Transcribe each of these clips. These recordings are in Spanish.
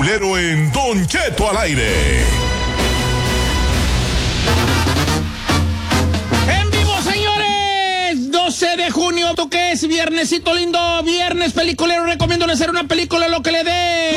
peliculero en Don Cheto al aire. ¡En vivo, señores! 12 de junio, ¿tú qué es? Viernesito lindo, viernes peliculero. Recomiendo hacer una película lo que le dé.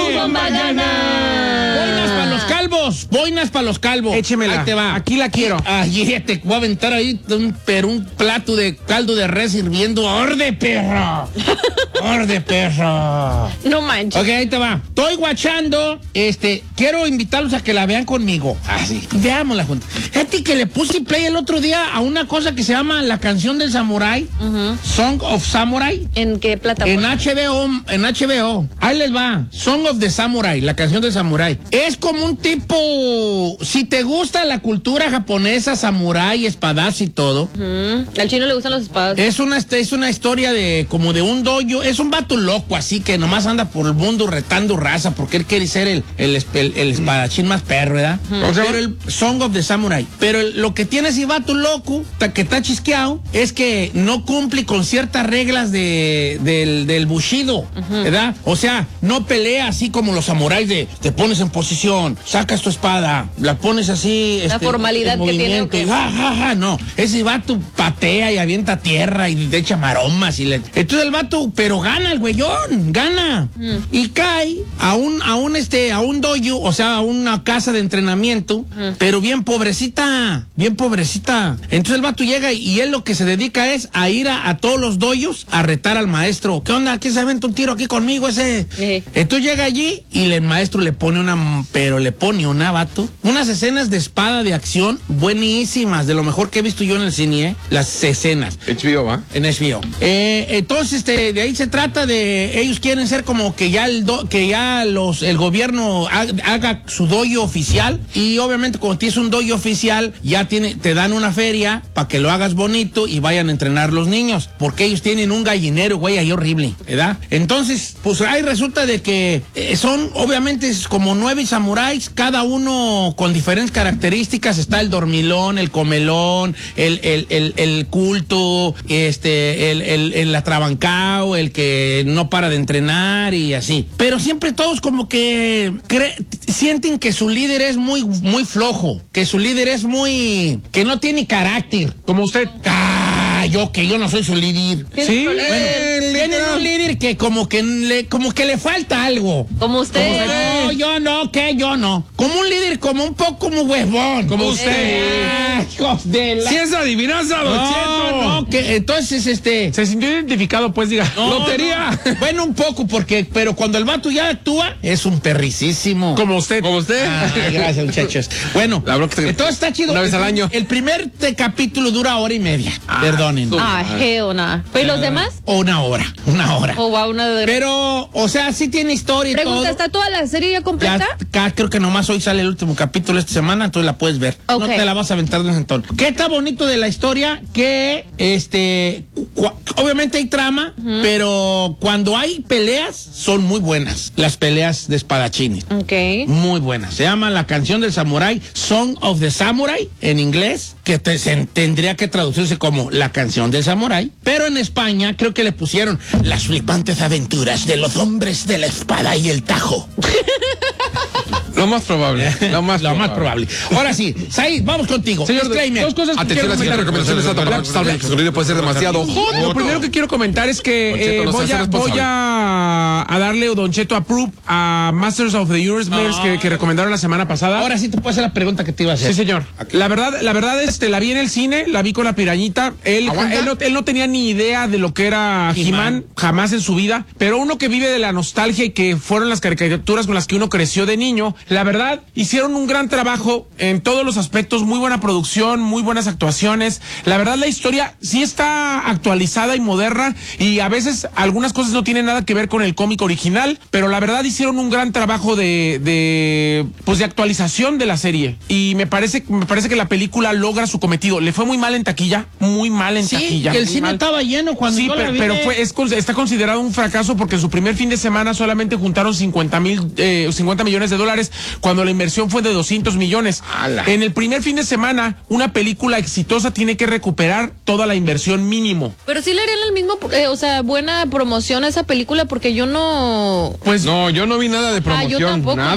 Boinas para los calvos, boinas para los calvos. Échemela. Ahí te va. Aquí la quiero. Ahí te voy a aventar ahí un plato de caldo de res hirviendo. ¡Orde, perro! ¡Orde, perro! No manches. Ok, ahí te va. Estoy guachando. Quiero invitarlos a que la vean conmigo. Así. Veámosla juntos. Fíjate que le puse play el otro día a una cosa que se llama La Canción del Samurái. Song of Samurai. ¿En qué plataforma? En HBO. Ahí les va. Song of the Samurai, La Canción del Samurái. Es como un tipo. Si te gusta la cultura japonesa, samurái, espadas y todo. Al chino le gustan los espadas. Es una historia de como de un dojo. Es un vato loco así que nomás anda por el mundo retando raza porque él quiere ser el espadachín más perro, ¿verdad? Pero el Song of the Samurai. Pero lo que tiene ese vato loco, que está chisqueado, es que no cumple con ciertas reglas del bushido, ¿verdad? O sea, no pelea así como los samuráis de te pones en posición, sacas tu espada, la pones así. La formalidad que tiene. No, ese vato patea y avienta tierra y le echa maromas entonces el vato, pero gana el güeyón, gana. Y cae a un dojo, o sea, a una casa de entrenamiento, pero bien pobrecita. Entonces el vato llega y él lo que se dedica es a ir a todos los dojos a retar al maestro. ¿Qué onda? ¿Quién se aventa un tiro aquí conmigo ese? Entonces llega allí y el maestro le pone vato, unas escenas de espada de acción buenísimas, de lo mejor que he visto yo en el cine, las escenas. HBO, ¿va? En HBO. Entonces, de ahí se trata de, ellos quieren ser como que ya el gobierno haga su dojo oficial, y obviamente cuando tienes un dojo oficial, te dan una feria para que lo hagas bonito y vayan a entrenar los niños, porque ellos tienen un gallinero, güey, ahí horrible, ¿verdad? Entonces, pues ahí resulta de que son, obviamente, como 9 samuráis, cada uno con diferentes características. Está el dormilón, el comelón, el culto, el atrabancao, el que no para de entrenar y así. Pero siempre todos como que sienten que su líder es muy, muy flojo, que su líder es que no tiene carácter. Como usted. Yo no soy su líder. Sí. Bueno, tiene un líder que como que le falta algo. Como usted. No, yo no. Como un líder, como un poco como huevón. Como usted. Hijos de la... Si es adivinanza, Don Cheto. No, que entonces Se sintió identificado, pues, diga. No, Lotería. No. Bueno, un poco, pero cuando el vato ya actúa, es un perricísimo. Como usted. Gracias, muchachos. Bueno, entonces está chido. Una vez al año. El primer capítulo dura 1:30. Perdonen. Una. ¿Y los demás? Una hora. O va una de... Pero, o sea, sí tiene historia y Pregunta, todo. ¿está toda la serie ya completa? Creo que nomás hoy sale el último capítulo esta semana, entonces la puedes ver. Okay. No te la vas a aventar de ese entonces. ¿Qué está bonito de la historia? Que, obviamente hay trama, pero cuando hay peleas, son muy buenas. Las peleas de espadachines. Ok. Muy buenas. Se llama La Canción del Samurái, Song of the Samurai, en inglés, que tendría que traducirse como La Canción del Samurái. Pero en España creo que le pusieron Las flipantes aventuras de los hombres de la espada y el tajo. Lo más probable. Lo más probable. Ahora sí, Said, vamos contigo. Señor, disclaimer. Dos cosas que Atención, quiero la siguiente comentar. recomendación es puede ser demasiado. Lo primero que quiero comentar es que voy a darle Don Cheto approve a Masters of the Universe que recomendaron la semana pasada. Ahora sí te puedo hacer la pregunta que te iba a hacer. Sí, señor. La verdad, la vi en el cine, la vi con la pirañita. Él no tenía ni idea de lo que era He-Man, jamás en su vida. Pero uno que vive de la nostalgia y que fueron las caricaturas con las que uno creció de niño, la verdad, hicieron un gran trabajo en todos los aspectos, muy buena producción, muy buenas actuaciones. La verdad, la historia sí está actualizada y moderna, y a veces algunas cosas no tienen nada que ver con el cómic original, pero la verdad hicieron un gran trabajo de actualización de la serie. Y me parece que la película logra su cometido. Le fue muy mal en taquilla, taquilla. Que el cine estaba lleno cuando yo la vi. Pero está considerado un fracaso porque en su primer fin de semana solamente juntaron 50 millones de dólares, cuando la inversión fue de 200 millones. En el primer fin de semana, una película exitosa tiene que recuperar toda la inversión mínimo. Pero sí le harían el mismo, buena promoción a esa película, porque yo no... Pues no, yo no vi nada de promoción, yo tampoco. nada.